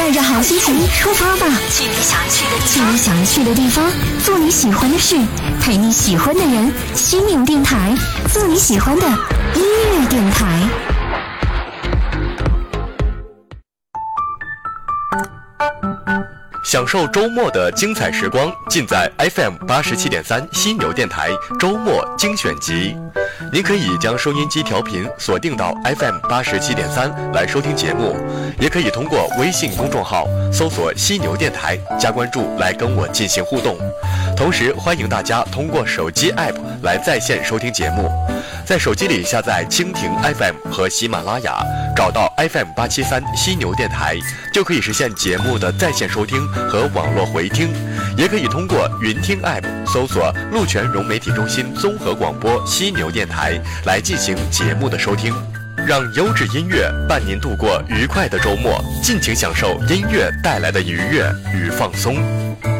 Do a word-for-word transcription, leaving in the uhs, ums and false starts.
带着好心情出发吧， 去你想去的地方， 去你想去的地方，做你喜欢的事，陪你喜欢的人。犀牛电台，做你喜欢的音乐电台。 享受周末的精彩时光，尽在 F M 八十七点三犀牛电台周末精选集。您可以将收音机调频锁定到 F M 八十七点三来收听节目，也可以通过微信公众号搜索犀牛电台加关注来跟我进行互动。同时欢迎大家通过手机 App 来在线收听节目，在手机里下载蜻蜓 F M 和喜马拉雅，找到 F M 八七三犀牛电台，就可以实现节目的在线收听和网络回听。也可以通过云听 App 搜索陆泉融媒体中心综合广播犀牛电台来进行节目的收听。让优质音乐伴您度过愉快的周末，尽情享受音乐带来的愉悦与放松。